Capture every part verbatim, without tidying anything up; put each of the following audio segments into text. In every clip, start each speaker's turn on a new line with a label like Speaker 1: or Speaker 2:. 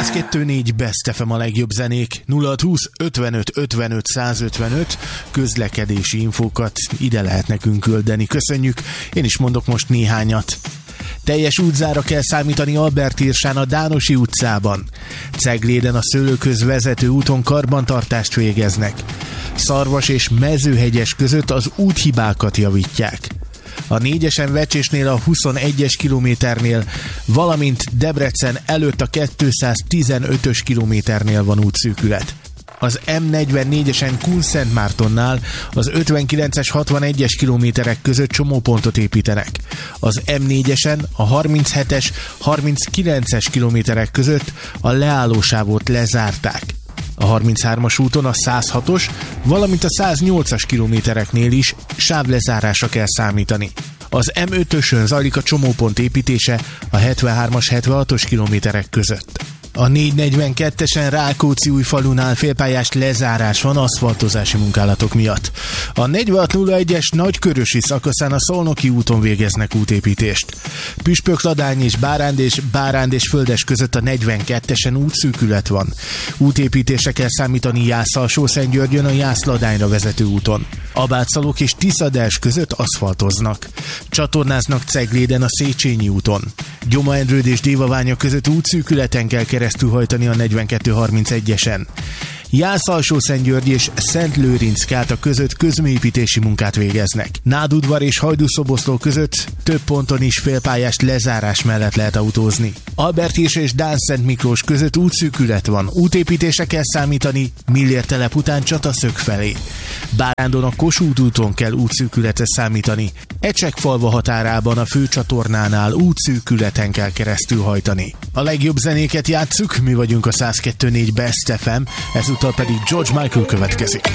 Speaker 1: száz kettő négy Best ef em a legjobb zenék. nulla húsz ötvenöt ötvenöt százötvenöt közlekedési infókat ide lehet nekünk küldeni. Köszönjük, én is mondok most néhányat. Teljes útzára kell számítani Albertírsán a Dánosi utcában. Cegléden a Szőlőköz vezető úton karbantartást végeznek. Szarvas és Mezőhegyes között az úthibákat javítják. A négyesen Vecsésnél a huszonegyes kilométernél, valamint Debrecen előtt a kétszáztizenötös kilométernél van útszűkület. Az em negyvennégyesen Kunszentmártonnál az ötvenkilences hatvanegyes kilométerek között csomópontot építenek. Az em négyesen a harminchetes harminckilences kilométerek között a leállósávot lezárták. A harminchármas úton a százhatos, valamint a száznyolcas kilométereknél is sávlezárásra kell számítani. Az em ötösön zajlik a csomópont építése a hetvenhármas hetvenhatos kilométerek között. A négyszáznegyvenkettesen Rákóczi-Újfalunál félpályás lezárás van aszfaltozási munkálatok miatt. A negyvenhat nulla egyes Nagykörösi szakaszán a Szolnoki úton végeznek útépítést. Püspökladány és Báránd és Báránd és Földes között a negyvenkettesen útszűkület van. Útépítésre kell számítani Jász-Alsó-Szentgyörgyön a Jász-Ladányra vezető úton. Abátszalok és Tiszadels között aszfaltoznak. Csatornáznak Cegléden a Széchenyi úton. Gyoma-Endrőd és Dévaványa között útszűkületen kell keresztülhajtani a negyvenkettő harmincegyesen. Jász-Alsó-Szentgyörgy és Szentlőrinc-Káta között közműépítési munkát végeznek. Nádudvar és Hajdúszoboszló között több ponton is félpályás lezárás mellett lehet autózni. Albertírs és Dánszent Miklós között útszűkület van. Útépítésre kell számítani Millér telep után Csataszög felé. Bárándon a Kossuth úton kell útszűkületre számítani. Ecsekfalva határában a főcsatornánál útszűkületen kell keresztülhajtani. A legjobb zenéket játsszuk, mi vagyunk a száz kettő négy Best ef em, ezúttal pedig George Michael következik.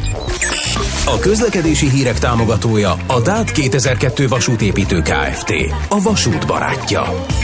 Speaker 2: A közlekedési hírek támogatója a dát kétezer-kettő vasútépítő Kft. A vasút barátja.